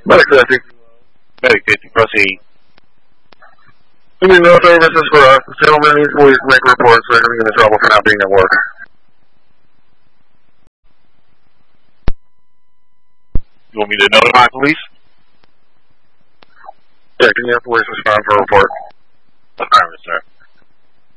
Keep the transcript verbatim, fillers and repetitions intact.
Medic fifty. Medic fifty, proceed. I mean, no services for us. The gentleman will make reports that he's in trouble for not being at work. You want me to notify police? Yeah, can you have police respond for a report? Affirmative, sir.